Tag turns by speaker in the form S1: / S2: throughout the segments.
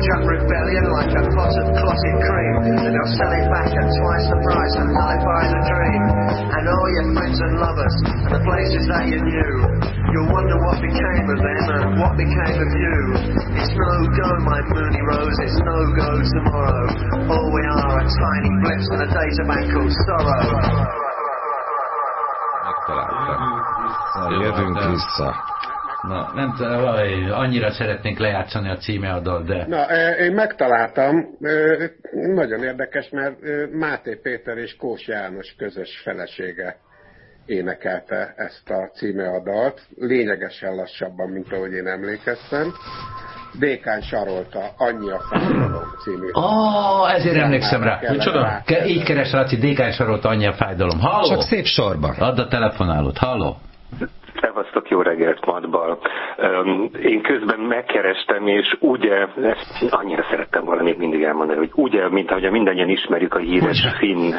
S1: up rebellion like a pot of clotted cream, and they'll sell it back at twice the price and nullify the dream. And all your friends and lovers, and the places that you knew, you'll wonder what became of them and what became of you. It's no go, my moony rose, it's no go tomorrow. All we are tiny blips on a databank called sorrow.
S2: Jövünk vissza.
S3: Na, nem tudom, annyira szeretnénk lejátszani a címe a dal, de...
S4: Na, én megtaláltam, nagyon érdekes, mert Máté Péter és Kós János közös felesége énekelte ezt a címe a dalt, lényegesen lassabban, mint ahogy én emlékeztem. Dékány Sarolta, Annyi a fájdalom című.
S3: Ezért emlékszem rá.
S4: Micsoda?
S3: Így keres, Laci, Dékány Sarolta, Annyi a fájdalom. Halló?
S2: Csak szép sorban.
S3: Add a telefonálót. Halló?
S5: Szevasztok, jó reggelt, Matbal. Én közben megkerestem, és ugye, ezt annyira szerettem volna még mindig elmondani, hogy ugye, mint ahogy mindannyian ismerjük a híres finn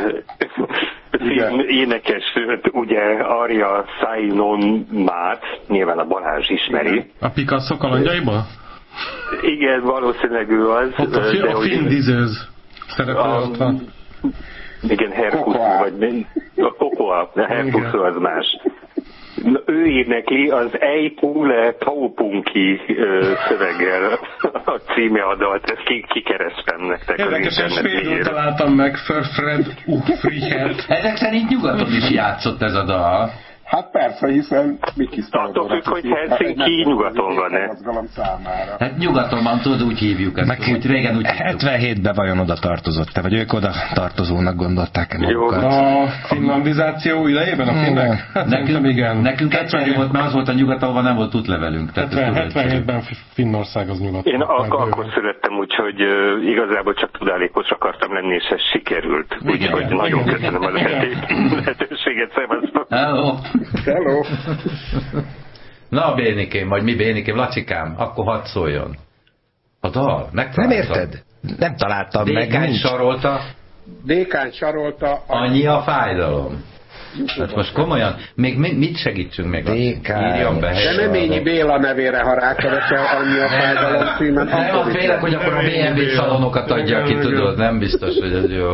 S5: énekes, ugye Arja Saijonmaát, nyilván a Balázs ismeri.
S6: A Picasso kalandjaiból?
S5: Igen, valószínűleg ő az.
S6: Ott a finn dizőz szerepel ott van.
S5: Igen, Herkusz, vagy Kokoa, Herkusz az más. Ő énekli az Eipule Taupunki szöveggel a címe a dalt, ezt kikerestem nektek.
S6: Érdekesen svédül találtam meg, Fred Ufrihet.
S3: Ezek szerint nyugaton is játszott ez a dal.
S4: Hát persze, hiszen Miki
S5: attól függ, hogy Helsinki nyugaton van-e.
S3: Hát nyugaton van, tudod, úgy hívjuk ezt. Úgy, régen úgy
S2: 77-ben vajon oda tartozott-e, vagy ők oda tartozónak gondolták-e magukat?
S6: A finlandizáció idejében a finnek?
S3: Nekünk egyszerű volt, mert az volt a nyugat, ahol nem volt útlevelünk.
S6: 77-ben Finnország az nyugaton.
S5: Én akkor születtem, úgyhogy igazából csak tudálékos akartam lenni, és ez sikerült. Úgyhogy nagyon köszönöm a lehetőséget, szevasztok.
S4: Hello.
S3: Na, Bénikém, vagy mi Bénikém, Lacikám, akkor hadd szóljon. A dal, megtaláltam.
S2: Nem érted? Nem találtam meg.
S3: Dékány Sarolta.
S4: Dékány Sarolta.
S3: Annyi a fájdalom. Hát most komolyan, még mit segítsünk meg? Írjam be.
S4: De Neményi Béla nevére, ha rákeresel, Annyi a fájdalom címen.
S3: Nem, félek, hogy akkor a BMW szalonokat adja ki, tudod, nem biztos, hogy ez jó.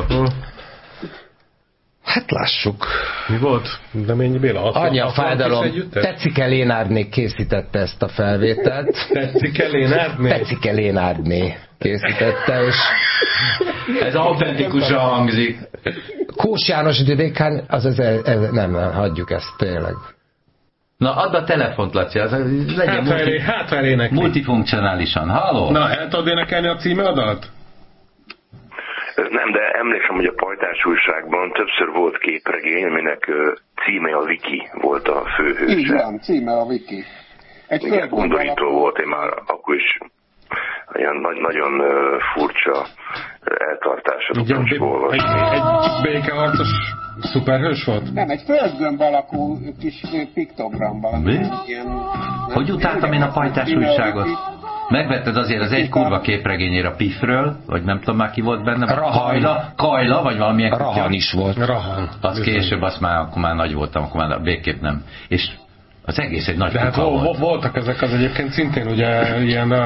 S2: Hát lássuk.
S6: Mi volt? Neményi Béla?
S2: Annyi a fájdalom. Tetszik-e Lénárdné készítette ezt a felvételt.
S6: Tetszik-e Lénárdné?
S2: Tetszik-e Lénárdné készítette, és...
S3: Ez autentikusan hangzik.
S2: Kós János Dékány, nem, hagyjuk ezt tényleg.
S3: Na, add a telefont, Laci, az legyen multifunkcionálisan. Halló?
S6: Na, el tudod énekelni a címe adat?
S7: Nem, de emlékszem, hogy a Pajtás újságban többször volt képregény, aminek címe a Viki volt a főhőse.
S4: Így van, címe a Viki.
S7: Igen, undorító volt, én már akkor is olyan nagyon furcsa eltartásokat is olvastam.
S6: Egy békeharcos szuperhős volt?
S4: Nem, egy földgömb alakú kis piktogramban.
S3: Mi? Hogy utáltam én a Pajtás újságot? Megvetted azért az egy kurva képregényére a Pifről, vagy nem tudom már ki volt benne, Kajla, vagy valamilyen
S2: Rahan is volt.
S6: Rahan.
S3: Az később, akkor már nagy voltam, akkor már végképp nem. És az egész egy nagy
S6: de
S3: kuka
S6: hát
S3: volt.
S6: Voltak ezek az egyébként szintén ugye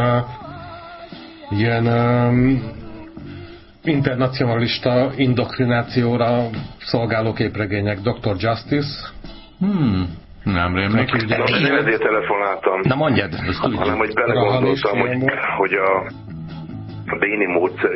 S6: ilyen internacionalista indoktrinációra szolgáló képregények. Dr. Justice.
S3: Nem rémlik.
S7: Nem ezért telefonáltam.
S2: Na mondjad.
S7: Hanem, hogy belegondoltam, hogy a Béni módszer